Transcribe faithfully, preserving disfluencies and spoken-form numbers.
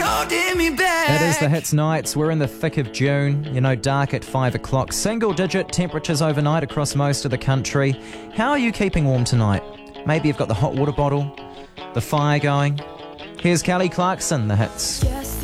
holding me back. It is the Hits Nights. We're in the thick of June, you know, dark at five o'clock. Single digit temperatures overnight across most of the country. How are you keeping warm tonight? Maybe you've got the hot water bottle, the fire going. Here's Kelly Clarkson, the Hits. Yeah.